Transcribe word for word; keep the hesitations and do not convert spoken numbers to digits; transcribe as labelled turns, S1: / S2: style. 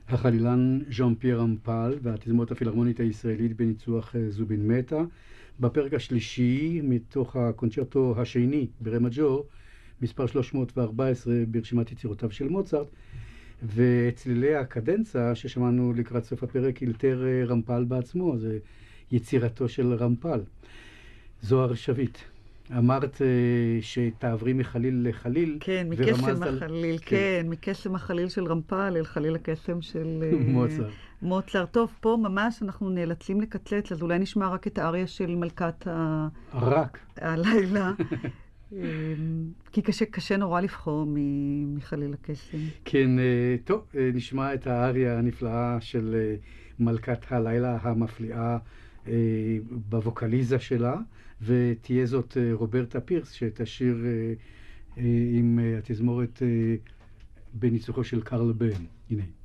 S1: החלילן ז'אן פייר רמפל והתזמורת הפילהרמונית הישראלית בניצוח זובין מטה. בפרק השלישי מתוך הקונצ'רטו השני ברה מג'ור, מספר שלוש מאות וארבע עשרה ברשימת יצירותיו של מוצרט, וצלילי הקדנצה ששמענו לקראת סוף הפרק אלתר רמפל בעצמו, זה יצירתו של רמפל. זוהר שביט, אמרת שתעברי מחליל לחליל.
S2: כן, מקסם החליל, כן, כן, מקסם החליל של רמפל אל חליל הקסם של
S1: מוצרט.
S2: מוצרט. טוב, פה ממש אנחנו נאלצים לקצץ, אז אולי נשמע רק את האריה של מלכת ה...
S1: רק.
S2: הלילה. כי קשה, קשה נורא לבחור מחליל הקסם.
S1: כן, טוב, נשמע את האריה הנפלאה של מלכת הלילה המפליאה בווקליזה שלה, ותהיה זאת רוברטה פירס שתשיר עם התזמורת בניצוחו של קרל בן. הנה.